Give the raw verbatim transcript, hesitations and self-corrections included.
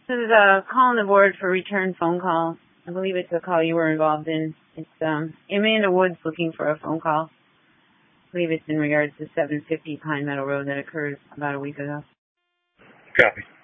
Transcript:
This is a call on the board for return phone call. I believe it's a call you were involved in. It's um, Amanda Woods looking for a phone call. I believe it's in regards to seven fifty Pine Meadow Road that occurred about a week ago. Copy.